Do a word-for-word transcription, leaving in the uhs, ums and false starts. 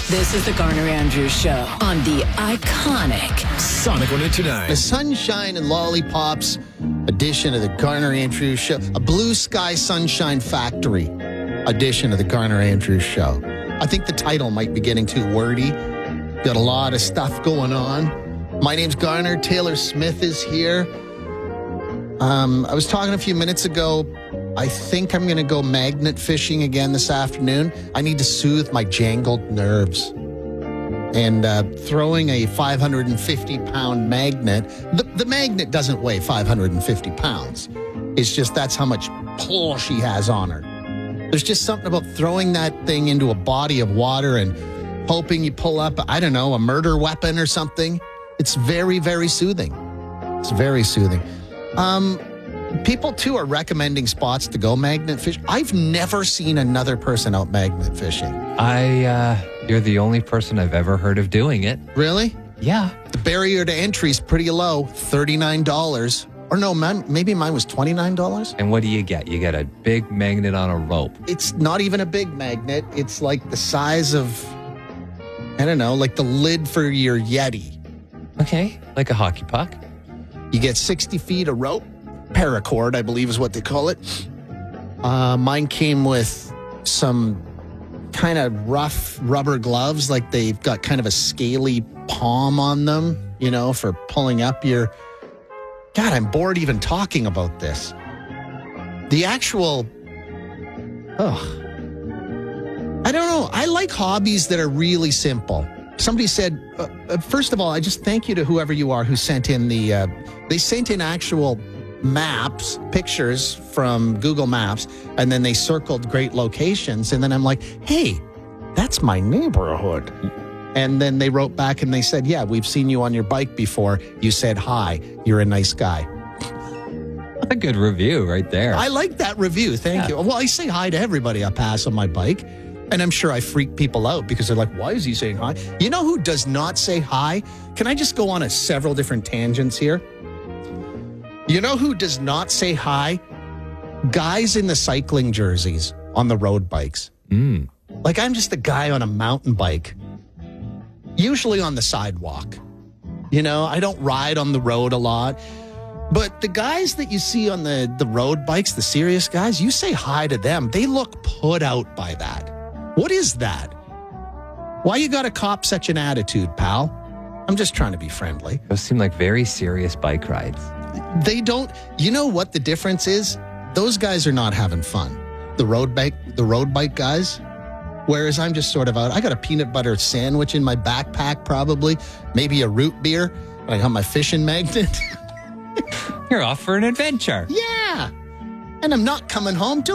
This is the Garner Andrews Show on the iconic Sonic one oh two nine. The Sunshine and Lollipops edition of the Garner Andrews Show. A Blue Sky Sunshine Factory edition of the Garner Andrews Show. I think the title might be getting too wordy. Got a lot of stuff going on. My name's Garner. Taylor Smith is here. Um, I was talking a few minutes ago. I think I'm going to go magnet fishing again this afternoon. I need to soothe my jangled nerves. And uh, throwing a five hundred fifty pound magnet, the, the magnet doesn't weigh five hundred fifty pounds. It's just that's how much pull she has on her. There's just something about throwing that thing into a body of water and hoping you pull up, I don't know, a murder weapon or something. It's very, very soothing. It's very soothing. Um... People, too, are recommending spots to go magnet fish. I've never seen another person out magnet fishing. I, uh, you're the only person I've ever heard of doing it. Really? Yeah. The barrier to entry is pretty low, thirty-nine dollars. Or no, man, maybe mine was twenty-nine dollars. And what do you get? You get a big magnet on a rope. It's not even a big magnet. It's like the size of, I don't know, like the lid for your Yeti. Okay, like a hockey puck. You get sixty feet of rope. Paracord, I believe is what they call it. Uh, mine came with some kind of rough rubber gloves, like they've got kind of a scaly palm on them, you know, for pulling up your... God, I'm bored even talking about this. The actual... Oh. I don't know. I like hobbies that are really simple. Somebody said, uh, uh, first of all, I just thank you to whoever you are who sent in the... Uh, they sent in actual... maps, pictures from Google Maps, and then they circled great locations. And then I'm like, hey, that's my neighborhood. And then they wrote back and they said, yeah, we've seen you on your bike before. You said hi. You're a nice guy. A good review right there. I like that review. Thank yeah. you. Well, I say hi to everybody I pass on my bike. And I'm sure I freak people out because they're like, why is he saying hi? You know who does not say hi? Can I just go on a several different tangents here? You know who does not say hi? Guys in the cycling jerseys on the road bikes. Mm. Like, I'm just a guy on a mountain bike, usually on the sidewalk. You know, I don't ride on the road a lot. But the guys that you see on the, the road bikes, the serious guys, you say hi to them. They look put out by that. What is that? Why you got to cop such an attitude, pal? I'm just trying to be friendly. Those seem like very serious bike rides. They don't, you know what the difference is? Those guys are not having fun. The road bike, the road bike guys. Whereas I'm just sort of out. I got a peanut butter sandwich in my backpack, probably. Maybe a root beer. I got my fishing magnet. You're off for an adventure. Yeah. And I'm not coming home till